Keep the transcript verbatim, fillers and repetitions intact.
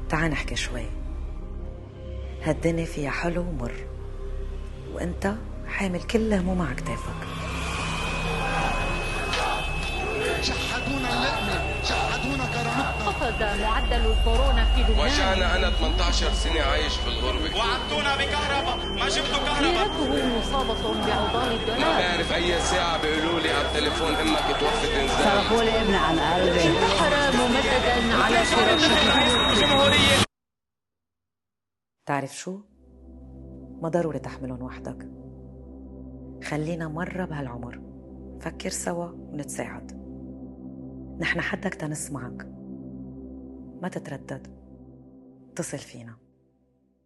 تعال نحكي شوي. هالدنيا فيها حلو ومر، وانت حامل كل هموم على كتافك. شحدونا اللقمة، شحدونا كرامتنا. خفض معدل الكورونا في لبنان. وجعنا أنا ثمانية عشر سنة عايش في الغربة. وعدتونا بكهرباء، ما جبتوا كهرباء. سيرته مصابة بعضال الدولار. ما بعرف أي ساعة بيقولوا لي على التليفون إمك توفت إنزال. صرفوا لي ابن عن قلبي. انتحر ممددا على فراشه. تعرف شو؟ ما ضروري تحملهم وحدك. خلينا مرة بهالعمر فكر سوا ونتساعد. نحن حدك تنسمعك، ما تتردد، اتصل فينا.